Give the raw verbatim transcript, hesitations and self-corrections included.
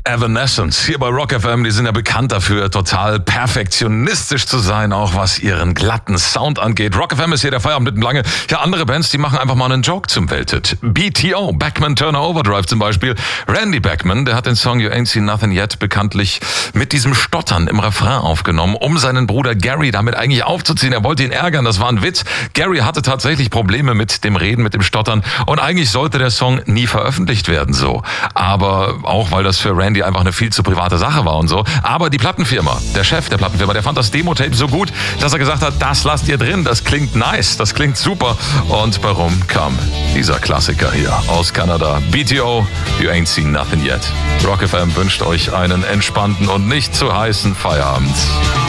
Evanescence hier bei Rock F M, die sind ja bekannt dafür, total perfektionistisch zu sein, auch was ihren glatten Sound angeht. Rock F M ist hier der Feierabend mitten lange. Ja, andere Bands, die machen einfach mal einen Joke zum Welthit. B T O, Bachman Turner Overdrive zum Beispiel. Randy Bachman, der hat den Song You Ain't Seen Nothing Yet bekanntlich mit diesem Stottern im Refrain aufgenommen, um seinen Bruder Gary damit eigentlich aufzuziehen. Er wollte ihn ärgern, das war ein Witz. Gary hatte tatsächlich Probleme mit dem Reden, mit dem Stottern und eigentlich sollte der Song nie veröffentlicht werden so. Aber auch, weil das für Randy einfach eine viel zu private Sache war und so. Aber die Plattenfirma, der Chef der Plattenfirma, der fand das Demo-Tape so gut, dass er gesagt hat, das lasst ihr drin, das klingt nice, das klingt super. Und warum kam dieser Klassiker hier aus Kanada? B T O, You Ain't Seen Nothing Yet. Rock F M wünscht euch einen entspannten und nicht zu heißen Feierabend.